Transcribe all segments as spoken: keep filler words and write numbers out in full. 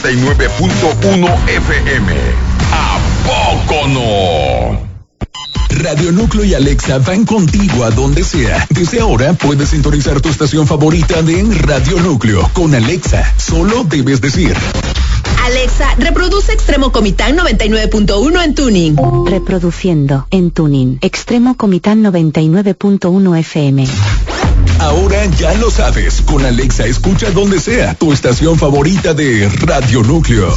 noventa y nueve punto uno F M. ¿A poco no? Radio Núcleo y Alexa van contigo a donde sea. Desde ahora puedes sintonizar tu estación favorita de Radio Núcleo. Con Alexa, solo debes decir: Alexa, reproduce Extremo Comitán noventa y nueve punto uno en tuning. Reproduciendo en tuning Extremo Comitán noventa y nueve punto uno F M. Ahora ya lo sabes, con Alexa escucha donde sea tu estación favorita de Radio Núcleo.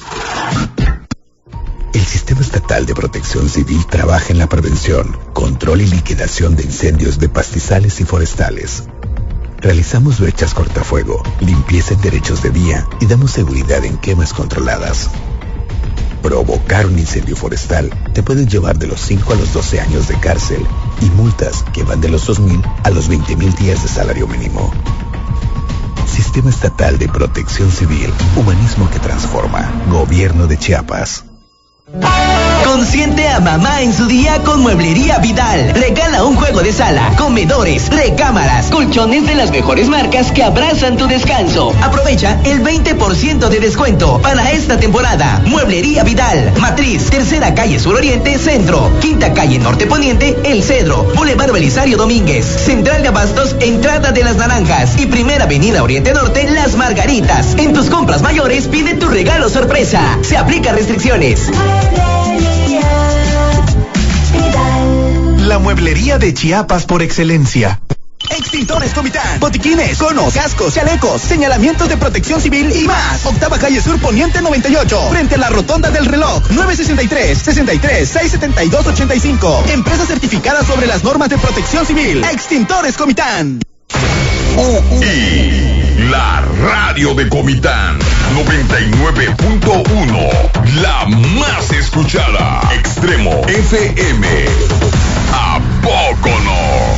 El Sistema Estatal de Protección Civil trabaja en la prevención, control y liquidación de incendios de pastizales y forestales. Realizamos brechas cortafuego, limpieza en derechos de vía y damos seguridad en quemas controladas. Provocar un incendio forestal te puede llevar de los cinco a los doce años de cárcel y multas que van de los dos mil a los veinte mil días de salario mínimo. Sistema Estatal de Protección Civil, humanismo que transforma. Gobierno de Chiapas. Consiente a mamá en su día con Mueblería Vidal. Regala un juego de sala, comedores, recámaras, colchones de las mejores marcas que abrazan tu descanso. Aprovecha el veinte por ciento de descuento para esta temporada. Mueblería Vidal, Matriz, Tercera Calle Suroriente, Centro, Quinta Calle Norte Poniente, El Cedro, Boulevard Belisario Domínguez, Central de Abastos, Entrada de las Naranjas y Primera Avenida Oriente Norte, Las Margaritas. En tus compras mayores pide tu regalo sorpresa. Se aplica restricciones. La mueblería de Chiapas por excelencia. Extintores Comitán, botiquines, conos, cascos, chalecos, señalamientos de protección civil y más. Octava Calle Sur Poniente noventa y ocho, frente a la Rotonda del Reloj. Nueve sesenta y tres, sesenta y tres, seiscientos setenta y dos, ochenta y cinco. Empresa certificada sobre las normas de protección civil. Extintores Comitán. Y la radio de Comitán noventa y nueve punto uno, la más escuchada. Extremo F M. ¿A poco no?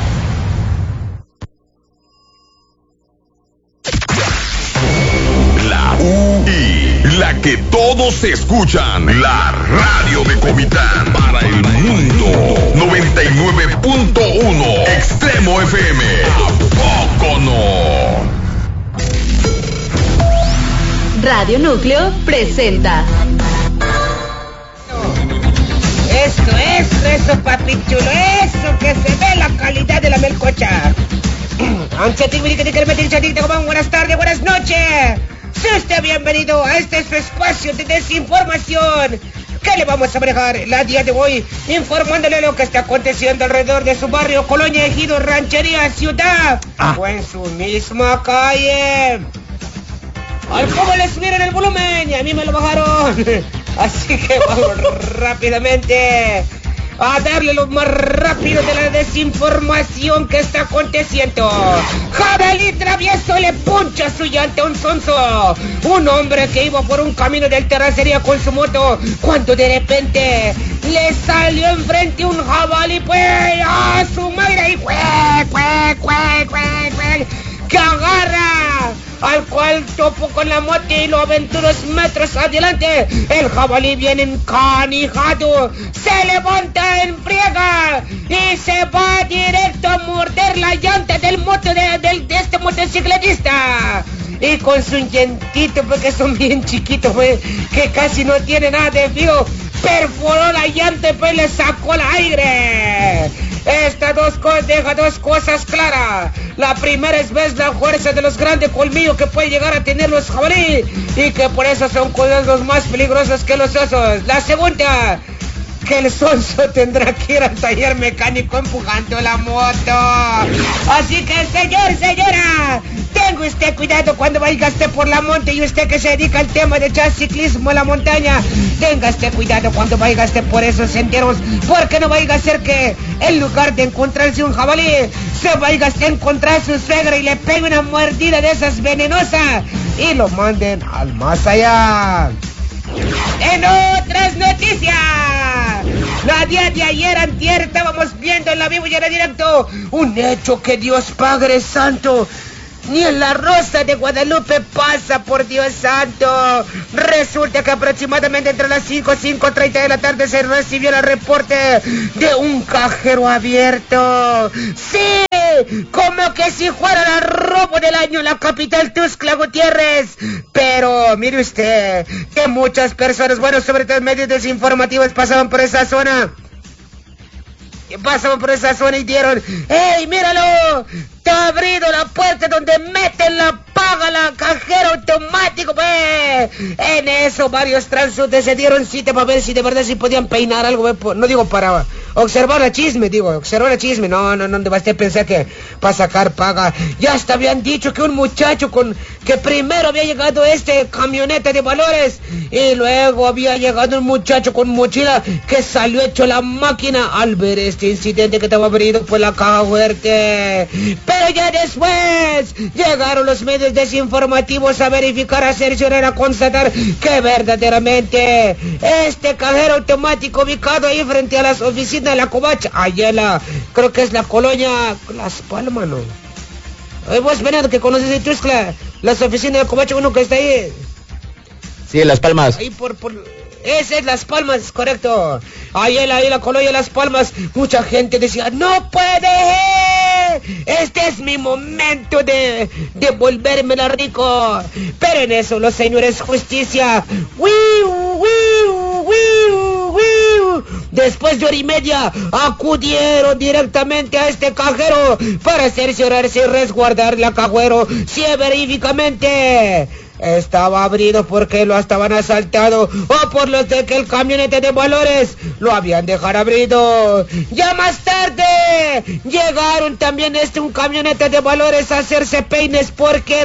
La U I, la que todos escuchan, la radio de Comitán para el mundo. noventa y nueve punto uno, Extremo F M. ¿A poco no? Radio Núcleo presenta. Eso, eso, eso, papi chulo, eso, que se ve la calidad de la melcocha. Buenas tardes, buenas noches. Sea usted bienvenido a este su espacio de desinformación. ¿Qué le vamos a manejar la día de hoy? Informándole lo que está aconteciendo alrededor de su barrio, colonia, ejido, ranchería, ciudad ah. o en su misma calle. Al cómo le subieron el volumen y a mí me lo bajaron. Así que vamos rápidamente a darle lo más rápido de la desinformación que está aconteciendo. Jabalí travieso le puncha su llanta a un sonso. Un hombre que iba por un camino de terracería con su moto, cuando de repente le salió enfrente un jabalí, pues, a su madre, y pues, pues, pues, pues, pues, que agarra al cual topo con la moto y lo aventó unos metros adelante. El jabalí viene encanijado, se levanta en friega y se va directo a morder la llanta del moto de, de, de este motocicletista. Y con su llantito, porque son bien chiquitos, pues, que casi no tiene nada de filo, perforó la llanta y pues le sacó el aire. Estas dos cosas deja dos cosas claras. La primera es ves la fuerza de los grandes colmillos que pueden llegar a tener los jabalíes y que por eso son los más peligrosos que los osos. La segunda, que el sonso tendrá que ir al taller mecánico empujando la moto. Así que, señor, señora, tenga usted cuidado cuando vaya usted por la monte, y usted que se dedica al tema de echar ciclismo a la montaña, tenga usted cuidado cuando vaya usted por esos senderos, porque no vaya a ser que en lugar de encontrarse un jabalí, se vaya usted a encontrar a su suegra y le pegue una mordida de esas venenosas y lo manden al más allá. En otras noticias, la día de ayer, antier, estábamos viendo en la vivo y en directo un hecho que Dios Padre Santo ni en la Rosa de Guadalupe pasa, por Dios santo. Resulta que aproximadamente entre las cinco y cinco treinta de la tarde se recibió el reporte de un cajero abierto. Sí, como que si fuera el robo del año en la capital Tuxtla Gutiérrez. Pero mire usted, que muchas personas, bueno, sobre todo medios desinformativos, pasaban por esa zona. Pasaban por esa zona y dieron, ¡ey, míralo! Está abrido la puerta donde meten la paga, la cajera automático, pues. En eso varios transeúntes se dieron cita para ver si de verdad si podían peinar algo, pues. No digo para observar la chisme, digo, observar la chisme. No, no, no, no usted pensar que para sacar paga. Ya hasta habían dicho que un muchacho con que primero había llegado este camioneta de valores y luego había llegado un muchacho con mochila que salió hecho la máquina al ver este incidente que estaba abrido por la caja fuerte. Pero ya después llegaron los medios desinformativos a verificar, a cerciorar, a constatar que verdaderamente este cajero automático ubicado ahí frente a las oficinas de la Covacha, allá la, creo que es la colonia Las Palmas, ¿no? Ay, vos, Venado, que conoces de Tuxtla, las oficinas de la Covacha, uno que está ahí. Sí, Las Palmas. Ahí por, por... Ese es Las Palmas, correcto. Ahí en la, ahí la colonia Las Palmas, mucha gente decía, ¡no puede! Este es mi momento de, de volvérmela rico. Pero en eso los señores justicia, ¡wiu, wiu, wiu, wiu! Después de hora y media, acudieron directamente a este cajero para cerciorarse y resguardar la cajero cibernéticamente. Estaba abrido porque lo estaban asaltado o por los de que el camionete de valores lo habían dejado abrido. Ya más tarde llegaron también este un camionete de valores a hacerse peines porque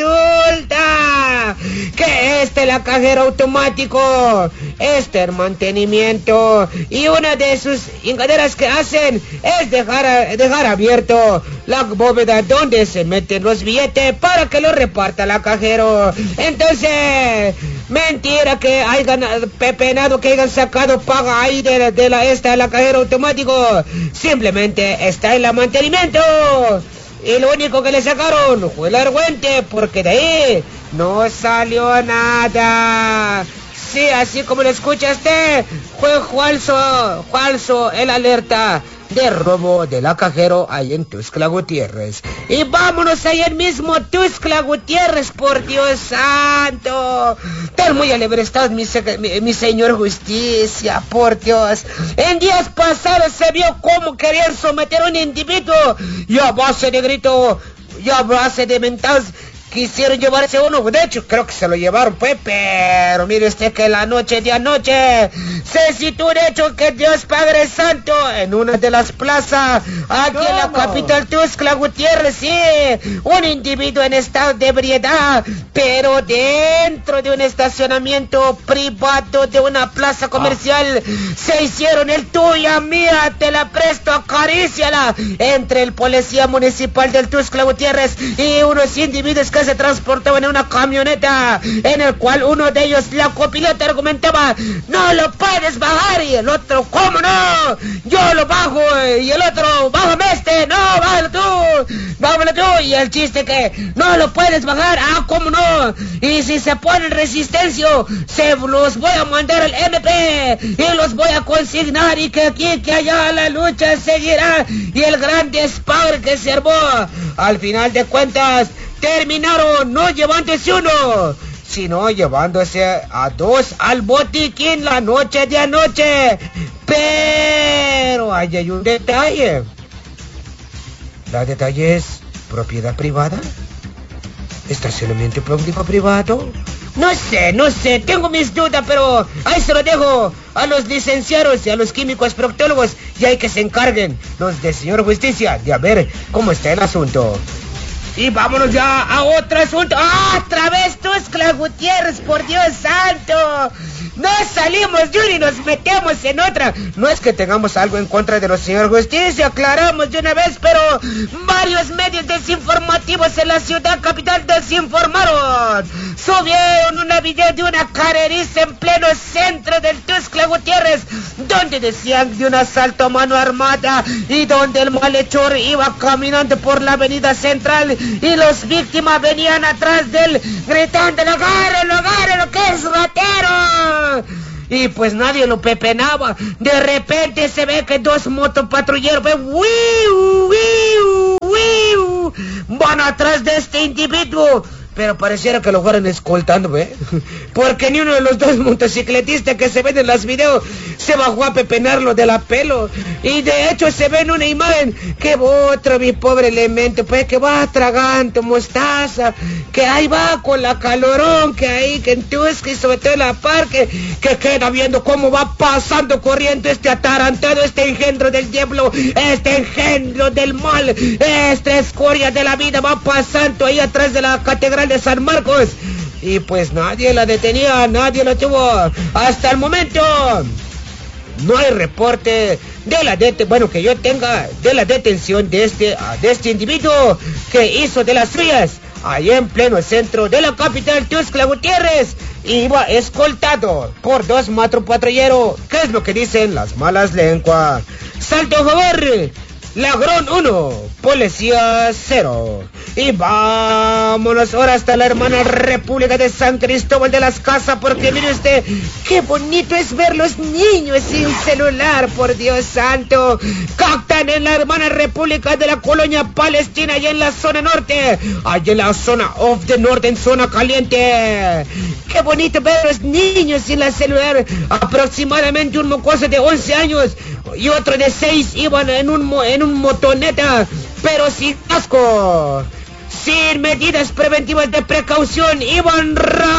resulta que este la cajera automático, este el mantenimiento y una de sus ingaderas que hacen es dejar, dejar abierto la bóveda donde se meten los billetes para que lo reparta la cajero. Entonces, mentira que hayan pepenado, que hayan sacado paga ahí de, de la esta de la cajera automático. Simplemente está en el mantenimiento. Y lo único que le sacaron fue el argüente, porque de ahí no salió nada. Sí, así como lo escuchaste, fue falso, falso el alerta de robo de la cajero ahí en Tuxtla Gutiérrez. Y vámonos ahí en mismo Tuxtla Gutiérrez, por Dios santo. Tan muy alebrestado mi, mi, mi señor justicia, por Dios. En días pasados se vio cómo querían someter a un individuo y a base de grito y a base de mentadas quisieron llevarse uno. De hecho, creo que se lo llevaron, pues, pero mire usted que la noche de anoche se situó un hecho que Dios Padre Santo en una de las plazas aquí ¿Cómo? En la capital Tuxtla Gutiérrez, sí, un individuo en estado de ebriedad, pero dentro de un estacionamiento privado de una plaza comercial, ah. se hicieron el tuya, mía, te la presto, acaríciala, entre el policía municipal del Tuxtla Gutiérrez y unos individuos que se transportaban en una camioneta, en el cual uno de ellos, la copilota, argumentaba, no lo puedes bajar, y el otro, ¿cómo no? Yo lo bajo, y el otro, bájame este, no, bájalo tú, bájalo tú, y el chiste que, no lo puedes bajar, ah, ¿cómo no? Y si se pone en resistencia, se los voy a mandar al M P, y los voy a consignar, y que aquí, que allá la lucha seguirá, y el gran despague que se armó, al final de cuentas, terminaron no llevándose uno, sino llevándose a dos al botiquín la noche de anoche. Pero ahí hay un detalle. ¿La detalle es propiedad privada? ¿Estacionamiento público privado? No sé, no sé, tengo mis dudas, pero ahí se lo dejo a los licenciados y a los químicos proctólogos y hay que se encarguen los de señor justicia de a ver cómo está el asunto. Y vámonos ya a otro asunto. ¡Ah, otra vez Tuxtla Gutiérrez, por Dios santo! No salimos de una y nos metemos en otra. No es que tengamos algo en contra de los señores justicia, aclaramos de una vez, pero varios medios desinformativos en la ciudad capital desinformaron. Subieron una video de una carreriza en pleno centro del Tuxtla Gutiérrez, donde decían de un asalto a mano armada y donde el malhechor iba caminando por la avenida central y las víctimas venían atrás de él gritando, agárrenlo, agárrenlo, que es ratero. Y pues nadie lo pepenaba. De repente se ve que dos motopatrulleros, ¡wiu, wiu, ¡Wiu! Van atrás de este individuo. Pero pareciera que lo fueran escoltando, ¿eh? Porque ni uno de los dos motocicletistas que se ven en los videos se bajó a pepenarlo de la pelo. Y de hecho se ve en una imagen que otro, mi pobre elemento, pues que va tragando mostaza, que ahí va con la calorón, que ahí, que en Tusca y sobre todo en la parque, que queda viendo cómo va pasando corriendo este atarantado, este engendro del diablo, este engendro del mal, esta escoria de la vida, va pasando ahí atrás de la catedral de San Marcos, y pues nadie la detenía, nadie la tuvo. Hasta el momento no hay reporte de la det bueno que yo tenga de la detención de este de este individuo que hizo de las suyas allá en pleno centro de la capital Tuxtla Gutiérrez. Iba escoltado por dos macropatrulleros. ¿Qué es lo que dicen las malas lenguas? Salto a favor, ladrón uno, policía cero. Y vámonos ahora hasta la hermana República de San Cristóbal de las Casas, porque mire usted, qué bonito es ver los niños sin celular, por Dios santo. Captan en la hermana República de la colonia Palestina, allá en la zona norte, allá en la zona of the norte, en zona caliente. Qué bonito ver los niños sin la celular. Aproximadamente un mocoso de once años y otro de seis iban en un, en un motoneta, pero sin casco, sin medidas preventivas de precaución, iban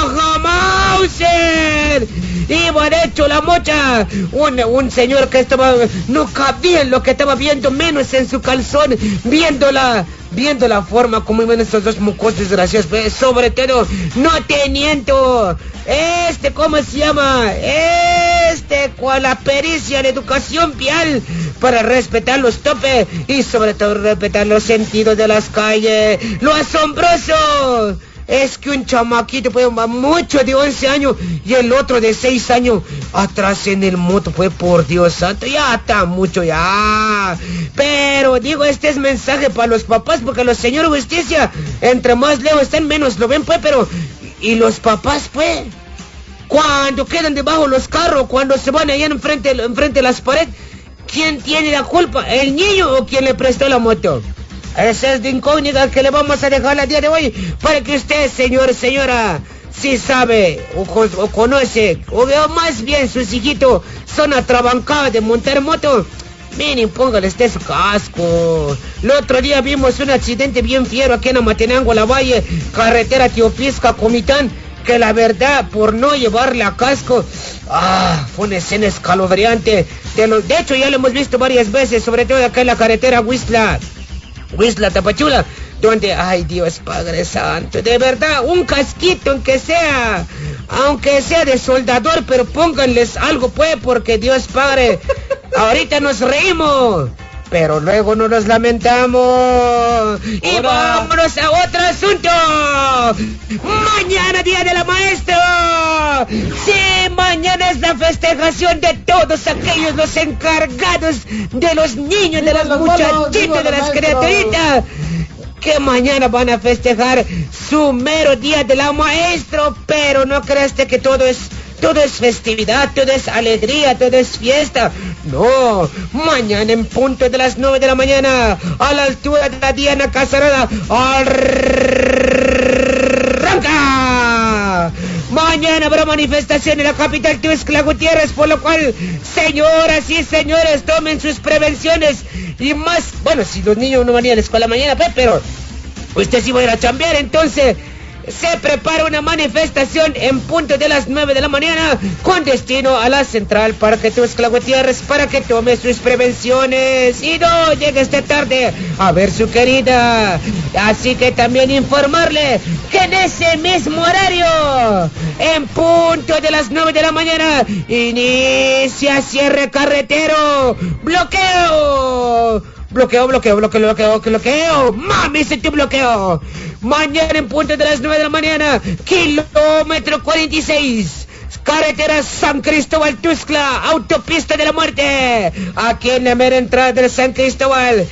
rajamauser, iban hecho la mocha. Un, un señor que estaba, no cabía en lo que estaba viendo, menos en su calzón, viendo la, viendo la forma como iban estos dos mocosos desgraciados, sobre todo, no teniendo, este, ¿cómo se llama? Este, con la pericia de educación vial para respetar los topes y sobre todo respetar los sentidos de las calles. Lo asombroso es que un chamaquito fue mucho de once años y el otro de seis años atrás en el moto, fue por Dios santo, ya está mucho ya. Pero digo, este es mensaje para los papás, porque los señores justicia, entre más lejos están, menos lo ven, pues, pero y los papás, pues, cuando quedan debajo los carros, cuando se van allá enfrente, enfrente de las paredes, ¿quién tiene la culpa? ¿El niño o quien le prestó la moto? Esa es de incógnita que le vamos a dejar el día de hoy, para que usted, señor, señora, si sabe o, o conoce, o, o más bien sus hijitos son atrabancados de montar moto, miren, póngale este su casco. El otro día vimos un accidente bien fiero aquí en Amatenango, La Valle, carretera Teopisca, Comitán, que la verdad, por no llevarle a casco, ah, fue una escena escalofriante. De, lo, de hecho, ya lo hemos visto varias veces, sobre todo acá en la carretera Huixla, Huixla, Tapachula, donde, ay, Dios Padre Santo, de verdad, un casquito, aunque sea, aunque sea de soldador, pero pónganles algo, pues, porque Dios Padre, ahorita nos reímos, pero luego no nos lamentamos. Y Hola. Vámonos a otro asunto. Mañana, Día de la Maestra. Sí, mañana es la festejación de todos aquellos los encargados de los niños, de los muchachitos, de las criaturitas, que mañana van a festejar su mero Día de la Maestra. Pero no creas que todo es todo es festividad, todo es alegría, todo es fiesta. No, mañana en punto de las nueve de la mañana, a la altura de la Diana Casarada, arranca. Mañana habrá manifestación en la capital Tuxtla Gutiérrez, por lo cual, señoras y señores, tomen sus prevenciones. Y más, bueno, si los niños no van a ir a la escuela mañana, pero usted sí va a ir a chambear, entonces se prepara una manifestación en punto de las nueve de la mañana con destino a la Central Parque Tuxtla Gutiérrez, para que tome sus prevenciones y no llegue esta tarde a ver su querida. Así que también informarle que en ese mismo horario, en punto de las nueve de la mañana, inicia cierre carretero, bloqueo. Bloqueo, bloqueo, bloqueo, bloqueo, bloqueo. Mami, se te bloqueo. Mañana en punto de las nueve de la mañana, kilómetro cuarenta y seis, carretera San Cristóbal Tuxtla, autopista de la muerte, aquí en la mera entrada del San Cristóbal.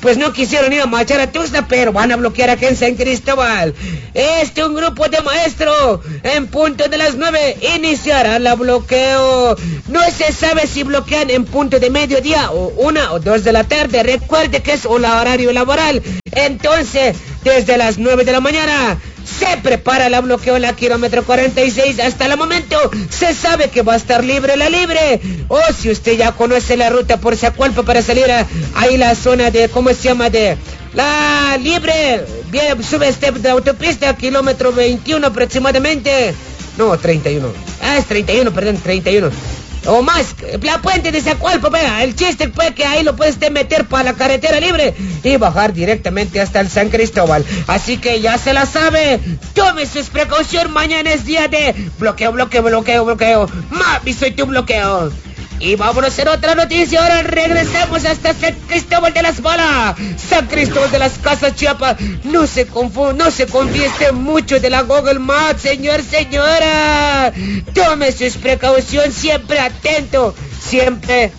pues no quisieron ir a marchar a Tuxtla, pero van a bloquear aquí en San Cristóbal. Este, un grupo de maestros, en punto de las nueve, iniciará el bloqueo. No se sabe si bloquean en punto de mediodía, o una o dos de la tarde. Recuerde que es un horario laboral. Entonces, desde las nueve de la mañana, se prepara el bloqueo en la kilómetro cuarenta y seis. Hasta el momento se sabe que va a estar libre la libre. O si usted ya conoce la ruta por Zacualpa para salir a, ahí la zona de, ¿cómo se llama? De la libre. Bien, sube este de autopista, kilómetro veintiuno aproximadamente. No, treinta y uno. Ah, es treinta y uno, perdón, treinta y uno. O más, la puente de Zacualpa, vea, el chiste fue que ahí lo puedes meter para la carretera libre y bajar directamente hasta el San Cristóbal. Así que ya se la sabe, tome sus precauciones, mañana es día de bloqueo, bloqueo, bloqueo, bloqueo. Mami, soy tu bloqueo. Y vámonos a hacer otra noticia. Ahora regresemos hasta San Cristóbal de las Balas, San Cristóbal de las Casas, Chiapas. No se confunda, no se confiese mucho de la Google Maps, señor, señora. Tome sus precauciones, siempre atento, siempre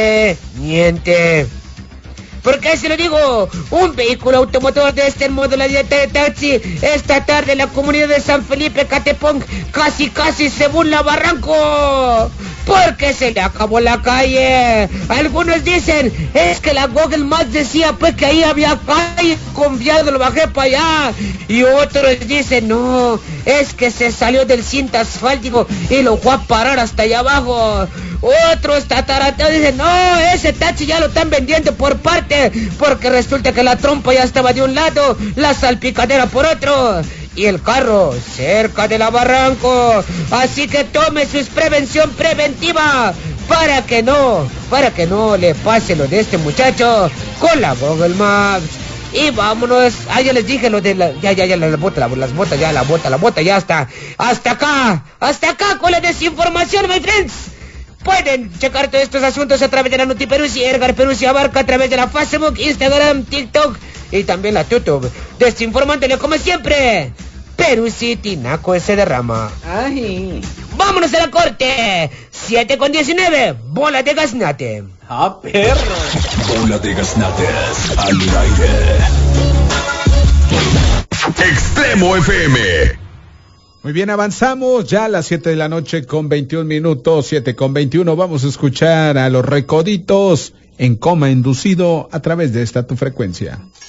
pendiente. ¿Por qué se lo digo? Un vehículo automotor de este modalidad de taxi esta tarde en la comunidad de San Felipe, Catepón, casi casi se burla Barranco, porque se le acabó la calle. Algunos dicen, es que la Google Maps decía pues que ahí había calle, confiado lo bajé para allá. Y otros dicen, no, es que se salió del cinto asfáltico y lo fue a parar hasta allá abajo. Otros tatarateos dicen, no, ese taxi ya lo están vendiendo por parte, porque resulta que la trompa ya estaba de un lado, la salpicadera por otro, y el carro cerca de la Barranco. Así que tome su prevención preventiva para que no, para que no le pase lo de este muchacho con la Google Maps. Y vámonos, ah, ya les dije lo de la, ya, ya, ya, las botas, la, las botas, ya, la bota, la bota, ya está, hasta acá, hasta acá con la desinformación, my friends. Pueden checar todos estos asuntos a través de la Noti Peruzzi, Edgar Peruzzi Abarca, a través de la Facebook, Instagram, TikTok y también la YouTube. Desinformándole como siempre, Peruzzi Tinaco se derrama. Ay. Vámonos a la corte. siete con diecinueve, bola de gaznate. Ah, perro. Bola de gaznates al aire. Extremo F M. Muy bien, avanzamos ya a las siete de la noche con veintiún minutos, siete con veintiuno. Vamos a escuchar a Los Recoditos en Coma Inducido a través de esta tu frecuencia.